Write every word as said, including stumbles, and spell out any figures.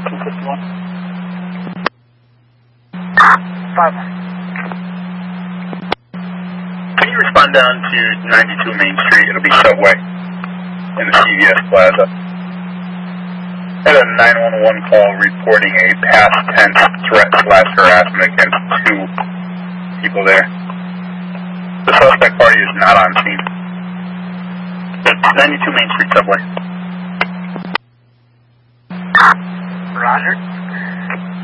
two fifty-one. five one. Can you respond down to ninety-two Main Street? It'll be Subway in the C V S Plaza. I had a nine one one call reporting a past tense threat slash harassment against two people there. The suspect party is not on scene. It's ninety-two Main Street Subway. Roger.